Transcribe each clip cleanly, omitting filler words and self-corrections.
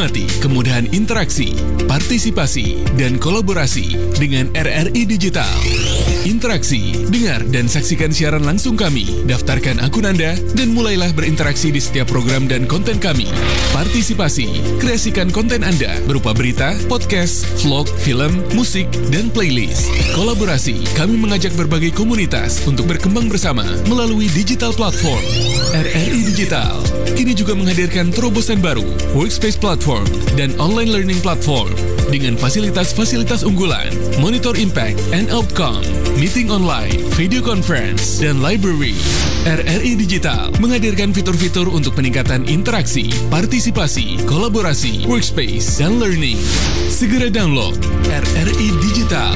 Nikmati kemudahan interaksi, partisipasi, dan kolaborasi dengan RRI Digital. Interaksi, dengar dan saksikan siaran langsung kami, daftarkan akun Anda, dan mulailah berinteraksi di setiap program dan konten kami. Partisipasi, kreasikan konten Anda berupa berita, podcast, vlog, film, musik, dan playlist. Kolaborasi, kami mengajak berbagai komunitas untuk berkembang bersama melalui digital platform. RRI Digital kini juga menghadirkan terobosan baru, workspace platform, dan online learning platform dengan fasilitas-fasilitas unggulan, monitor impact and outcome, meeting online, video conference, dan library. RRI Digital menghadirkan fitur-fitur untuk peningkatan interaksi, partisipasi, kolaborasi, workspace, dan learning. Segera download RRI Digital.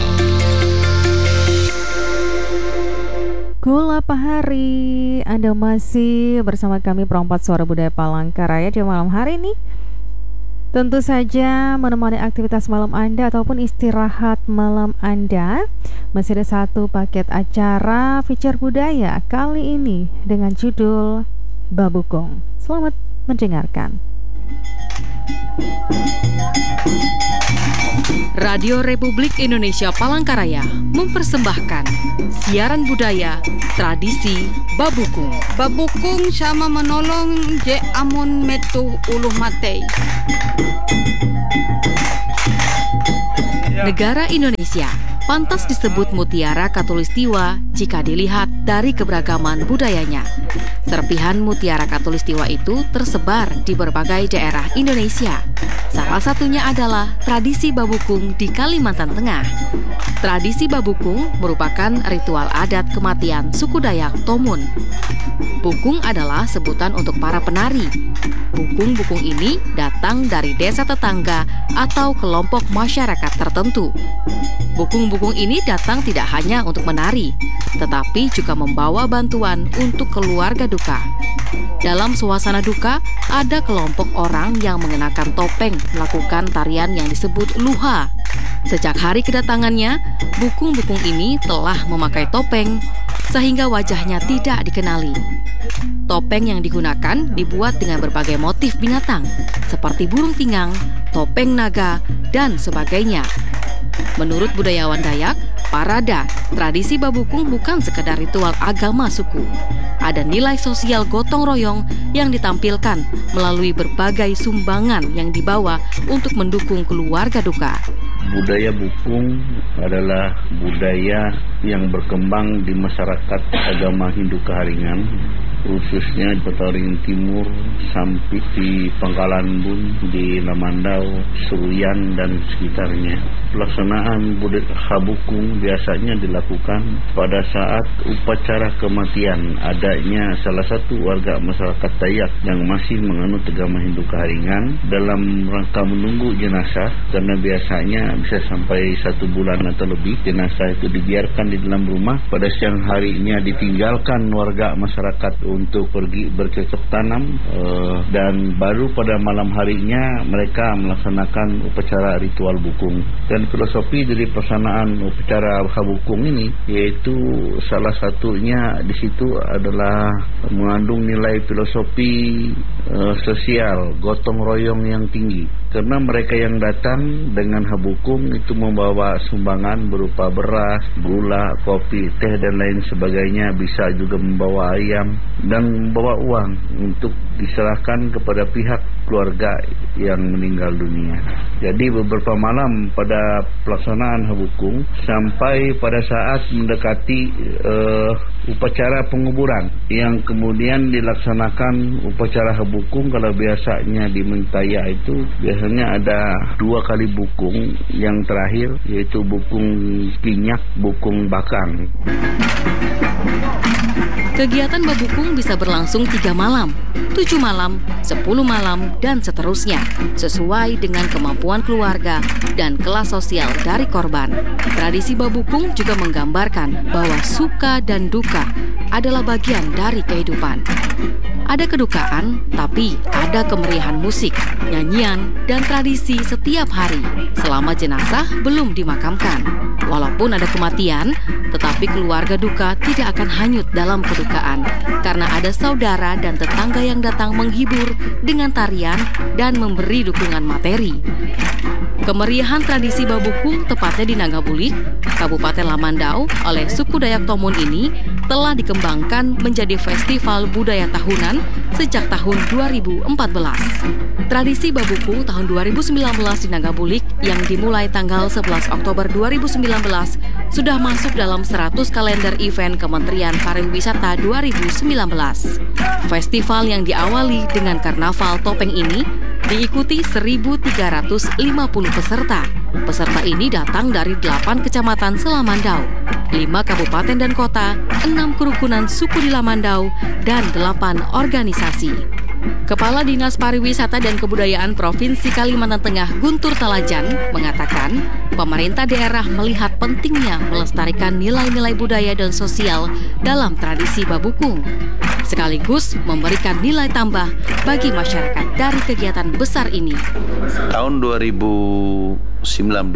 Gula Pahari, Anda masih bersama kami Perompak Suara Budaya Palangkaraya di malam hari ini. Tentu saja menemani aktivitas malam Anda ataupun istirahat malam Anda. Masih ada satu paket acara feature budaya kali ini dengan judul Babukung. Selamat mendengarkan. Radio Republik Indonesia Palangkaraya mempersembahkan siaran budaya tradisi Babukung. Babukung sama menolong je amun metu uluh matei. Negara Indonesia pantas disebut mutiara Katulistiwa jika dilihat dari keberagaman budayanya. Serpihan mutiara Katulistiwa itu tersebar di berbagai daerah Indonesia. Salah satunya adalah tradisi Babukung di Kalimantan Tengah. Tradisi Babukung merupakan ritual adat kematian suku Dayak Tomun. Bukung adalah sebutan untuk para penari. Bukung-bukung ini datang dari desa tetangga atau kelompok masyarakat tertentu. Bukung-bukung ini datang tidak hanya untuk menari, tetapi juga membawa bantuan untuk keluarga duka. Dalam suasana duka, ada kelompok orang yang mengenakan topeng melakukan tarian yang disebut luha. Sejak hari kedatangannya, bukung-bukung ini telah memakai topeng, sehingga wajahnya tidak dikenali. Topeng yang digunakan dibuat dengan berbagai motif binatang, seperti burung tinggang, topeng naga, dan sebagainya. Menurut budayawan Dayak, parada, tradisi Babukung bukan sekedar ritual agama suku. Ada nilai sosial gotong royong yang ditampilkan melalui berbagai sumbangan yang dibawa untuk mendukung keluarga duka. Budaya Bukung adalah budaya yang berkembang di masyarakat agama Hindu Kaharingan, khususnya di Petaring Timur, sampai di Pangkalan Bun, di Lamandau, Seruyan, dan sekitarnya. Pelaksanaan budaya Habukung biasanya dilakukan pada saat upacara kematian adanya salah satu warga masyarakat Dayak yang masih menganut agama Hindu Kaharingan dalam rangka menunggu jenazah, karena biasanya bisa sampai 1 bulan atau lebih jenazah itu dibiarkan di dalam rumah. Pada siang harinya ditinggalkan warga masyarakat untuk pergi bercocok tanam, dan baru pada malam harinya mereka melaksanakan upacara ritual bukung. Dan filosofi dari pelaksanaan upacara habukung ini yaitu salah satunya di situ adalah mengandung nilai filosofi sosial gotong royong yang tinggi, karena mereka yang datang dengan habukung itu membawa sumbangan berupa beras, gula, kopi, teh, dan lain sebagainya. Bisa juga membawa ayam dan membawa uang untuk diserahkan kepada pihak keluarga yang meninggal dunia. Jadi beberapa malam pada pelaksanaan habukung sampai pada saat mendekati upacara penguburan yang kemudian dilaksanakan upacara habukung. Kalau biasanya di Mentaya itu biasanya ada 2 kali bukung, yang terakhir yaitu bukung pinyak, bukung bakang. Kegiatan Babukung bisa berlangsung 3 malam, 7 malam, 10 malam, dan seterusnya, sesuai dengan kemampuan keluarga dan kelas sosial dari korban. Tradisi Babukung juga menggambarkan bahwa suka dan duka adalah bagian dari kehidupan. Ada kedukaan, tapi ada kemeriahan musik, nyanyian, dan tradisi setiap hari selama jenazah belum dimakamkan. Walaupun ada kematian, tetapi keluarga duka tidak akan hanyut dalam kedukaan karena ada saudara dan tetangga yang datang menghibur dengan tarian dan memberi dukungan materi. Kemeriahan tradisi Babukung tepatnya di Nagabulik, Kabupaten Lamandau oleh suku Dayak Tomun ini telah dikembangkan menjadi festival budaya tahunan sejak tahun 2014. Tradisi Babukung tahun 2019 di Nagabulik yang dimulai tanggal 11 Oktober 2019 sudah masuk dalam 100 kalender event Kementerian Pariwisata 2019. Festival yang diawali dengan karnaval topeng ini diikuti 1.350 peserta. Peserta ini datang dari 8 kecamatan se-Lamandau, 5 kabupaten dan kota, 6 kerukunan suku di Lamandau, dan 8 organisasi. Kepala Dinas Pariwisata dan Kebudayaan Provinsi Kalimantan Tengah Guntur Talajan mengatakan, pemerintah daerah melihat pentingnya melestarikan nilai-nilai budaya dan sosial dalam tradisi Babukung, sekaligus memberikan nilai tambah bagi masyarakat dari kegiatan besar ini. Tahun 2019,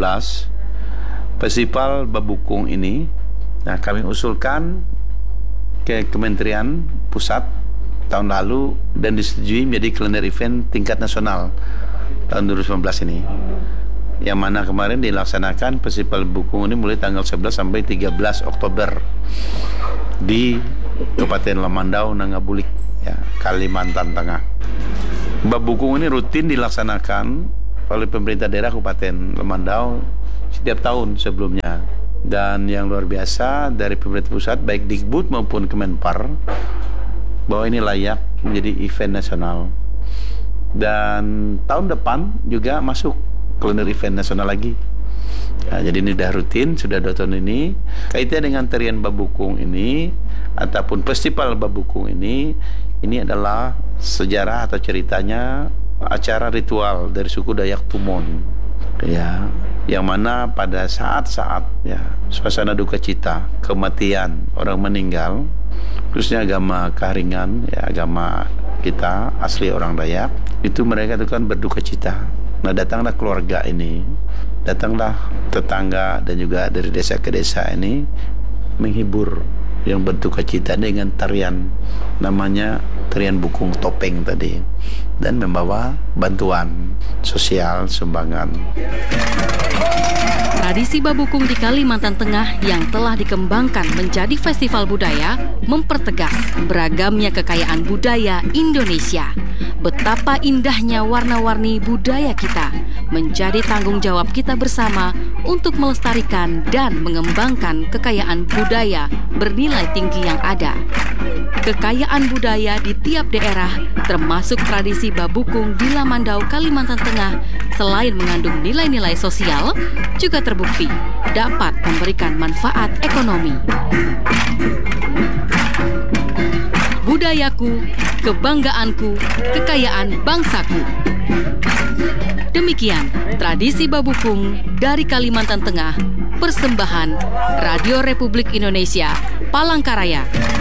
Festival Babukung ini kami usulkan ke Kementerian Pusat tahun lalu dan disetujui menjadi kalender event tingkat nasional tahun 2019 ini. Yang mana kemarin dilaksanakan Festival Babukung ini mulai tanggal 11 sampai 13 Oktober di Kabupaten Lamandau, Nagabulik, Kalimantan Tengah. Babukung ini rutin dilaksanakan oleh pemerintah daerah Kabupaten Lamandau setiap tahun sebelumnya. Dan yang luar biasa dari pemerintah pusat baik Dikbud maupun Kemenpar bahwa ini layak menjadi event nasional. Dan tahun depan juga masuk kalender event nasional lagi. Jadi ini sudah rutin, sudah 2 tahun ini. Kaitannya dengan tarian Babukung ini ataupun festival Babukung ini adalah sejarah atau ceritanya acara ritual dari suku Dayak Tumon. Yang mana pada saat-saat suasana duka cita, kematian orang meninggal, khususnya agama Kaharingan, agama kita asli orang Dayak, itu mereka itu kan berduka cita. Nah, datanglah keluarga ini, datanglah tetangga dan juga dari desa ke desa ini menghibur yang berduka cita dengan tarian, namanya tarian Bukung Topeng tadi, dan membawa bantuan sosial sumbangan. Tradisi Babukung di Kalimantan Tengah yang telah dikembangkan menjadi festival budaya mempertegas beragamnya kekayaan budaya Indonesia. Betapa indahnya warna-warni budaya kita menjadi tanggung jawab kita bersama untuk melestarikan dan mengembangkan kekayaan budaya bernilai tinggi yang ada. Kekayaan budaya di tiap daerah, termasuk tradisi Babukung di Lamandau, Kalimantan Tengah, selain mengandung nilai-nilai sosial, juga terbukti dapat memberikan manfaat ekonomi. Budayaku, kebanggaanku, kekayaan bangsaku. Demikian tradisi Babukung dari Kalimantan Tengah, persembahan Radio Republik Indonesia, Palangkaraya.